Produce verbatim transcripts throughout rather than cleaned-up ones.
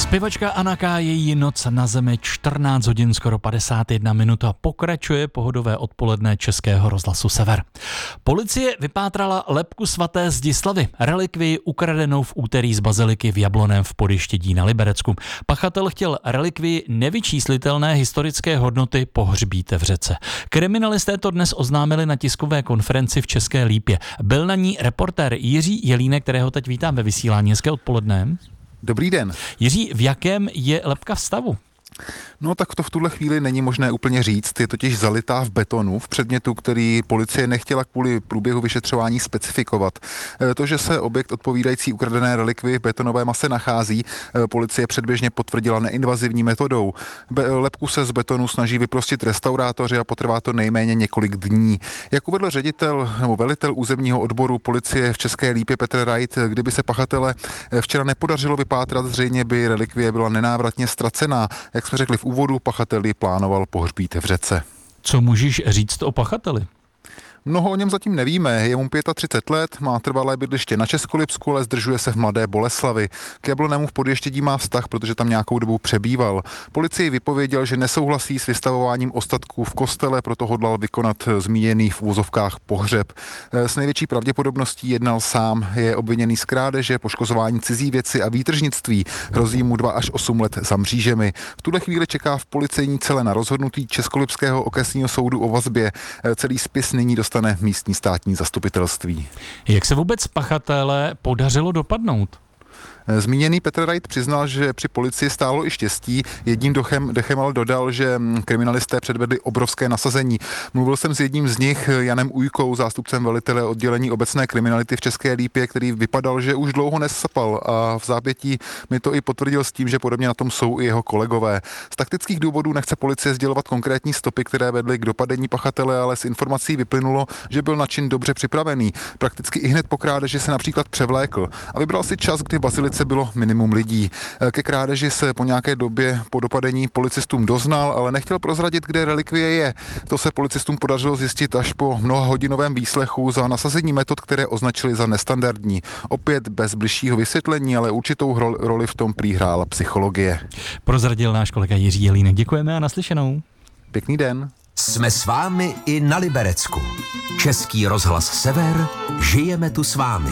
Zpěvačka Anna K. její Noc na zemi, čtrnáct hodin skoro padesát jedna minut a pokračuje pohodové odpoledne Českého rozhlasu Sever. Policie vypátrala lebku svaté Zdislavy, relikvii ukradenou v úterý z baziliky v Jablonném v Podještědí na Liberecku. Pachatel chtěl relikvii nevyčíslitelné historické hodnoty pohřbít v řece. Kriminalisté to dnes oznámili na tiskové konferenci v České Lípě. Byl na ní reportér Jiří Jelínek, kterého teď vítám ve vysílání. Hezké odpoledne. Dobrý den. Jiří, v jakém je lebka v stavu? No tak to v tuhle chvíli není možné úplně říct, je totiž zalitá v betonu, v předmětu, který policie nechtěla kvůli průběhu vyšetřování specifikovat. To, že se objekt odpovídající ukradené relikvii v betonové mase nachází, policie předběžně potvrdila neinvazivní metodou. Be- lebku se z betonu snaží vyprostit restaurátoři a potrvá to nejméně několik dní. Jak uvedl ředitel nebo velitel územního odboru policie v České Lípě Petr Rajt, kdyby se pachatele včera nepodařilo vypátrat, zřejmě by relikvie byla nenávratně ztracená. Jak jsme řekli v úvodu, pachateli plánoval pohřbít v řece. Co můžeš říct o pachateli? Mnoho o něm zatím nevíme. Je mu třicet pět let, má trvalé bydliště na Českolipsku, ale zdržuje se v Mladé Boleslavi. K Jablonnému v Podještědí má vztah, protože tam nějakou dobu přebýval. Policii vypověděl, že nesouhlasí s vystavováním ostatků v kostele, proto hodlal vykonat zmíněný v úvozovkách pohřeb. S největší pravděpodobností jednal sám. Je obviněný z krádeže, poškozování cizí věci a výtržnictví. Hrozí mu dva až osm let za mřížemi. V tuhle chvíli čeká v policejní cele na rozhodnutí Českolipského okresního soudu o vazbě. Celý spis nyní dostane místní státní zastupitelství. Jak se vůbec pachatele podařilo dopadnout? Zmíněný Petr Rajt přiznal, že při policii stálo i štěstí. Jedním dechem, dechem ale dodal, že kriminalisté předvedli obrovské nasazení. Mluvil jsem s jedním z nich, Janem Ujkou, zástupcem velitele oddělení obecné kriminality v České Lípě, který vypadal, že už dlouho nesapal a v zápětí mi to i potvrdil s tím, že podobně na tom jsou i jeho kolegové. Z taktických důvodů nechce policie sdělovat konkrétní stopy, které vedly k dopadení pachatele, ale z informací vyplynulo, že byl na čin dobře připravený. Prakticky i hned po krádeži se například převlékl a vybral si čas, kdy bazilice bylo minimum lidí. Ke krádeži se po nějaké době po dopadení policistům doznal, ale nechtěl prozradit, kde relikvie je. To se policistům podařilo zjistit až po mnohahodinovém výslechu za nasazení metod, které označili za nestandardní. Opět bez bližšího vysvětlení, ale určitou roli v tom prý hrála psychologie. Prozradil náš kolega Jiří Jelínek. Děkujeme a naslyšenou. Pěkný den. Jsme s vámi i na Liberecku. Český rozhlas Sever, žijeme tu s vámi.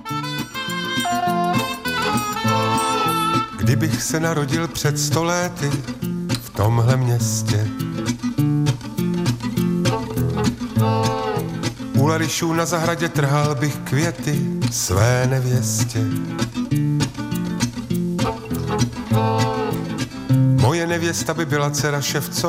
Kdybych se narodil před sto lety v tomhle městě, u Larišů na zahradě trhal bych květy své nevěstě. Moje nevěsta by byla dcera Ševcova.